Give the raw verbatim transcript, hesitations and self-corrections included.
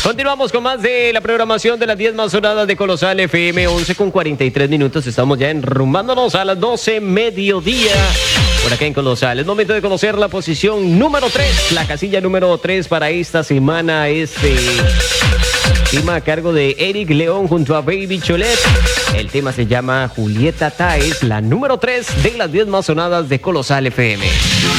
Continuamos con más de la programación de las diez más sonadas de Colosal F M, once con cuarenta y tres minutos. Estamos ya enrumbándonos a las doce mediodía por acá en Colosal. Es momento de conocer la posición número tres. La casilla número tres para esta semana es eh, tema a cargo de Eric León junto a Baby Cholet. El tema se llama Julieta Táez, la número tres de las diez más sonadas de Colosal F M.